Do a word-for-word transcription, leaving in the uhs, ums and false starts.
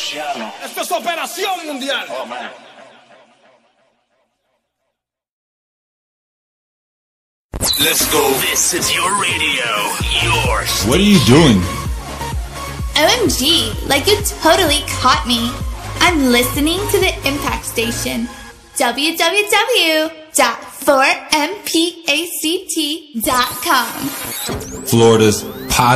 Esto es Operación Mundial. Oh, man. Let's go. This is your radio. Your station. What are you doing? O M G, like you totally caught me. I'm listening to the Impact Station. w w w dot four m pact dot com. Florida's